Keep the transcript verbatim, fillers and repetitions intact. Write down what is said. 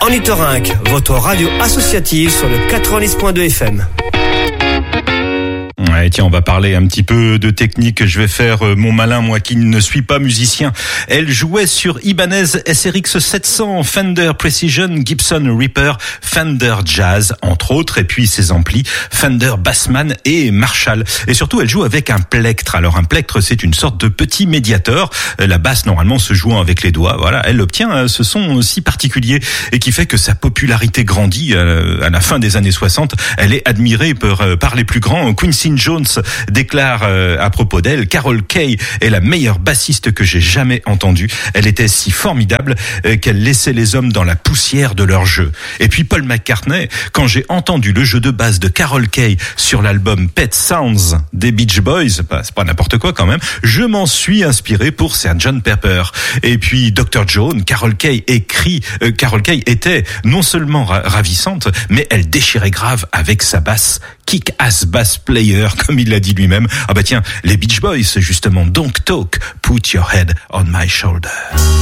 Ornithorynque, votre radio associative sur le quatre-vingt-dix point deux F M. Ouais, tiens, on va parler un petit peu de technique. Je vais faire mon malin, moi qui ne suis pas musicien. Elle jouait sur Ibanez S R X sept cents, Fender Precision, Gibson Reaper, Fender Jazz, entre autres, et puis ses amplis, Fender Bassman et Marshall. Et surtout, elle joue avec un plectre. Alors, un plectre, c'est une sorte de petit médiateur. La basse, normalement, se jouant avec les doigts. Voilà, elle obtient ce son si particulier et qui fait que sa popularité grandit. À la fin des années soixante, elle est admirée par, par les plus grands. Quincy Jones déclare euh, à propos d'elle: Carol Kaye est la meilleure bassiste que j'ai jamais entendue. Elle était si formidable euh, qu'elle laissait les hommes dans la poussière de leur jeu. Et puis Paul McCartney, quand j'ai entendu le jeu de basse de Carol Kaye sur l'album Pet Sounds des Beach Boys, c'est pas, c'est pas n'importe quoi quand même, je m'en suis inspiré pour sergeant Pepper. Et puis docteur Jones, Carol Kaye écrit, euh, Carol Kaye était non seulement ra- ravissante, mais elle déchirait grave avec sa basse, kick-ass bass player, comme il l'a dit lui-même. Ah bah tiens, les Beach Boys, justement, Don't Talk, Put Your Head on My Shoulder.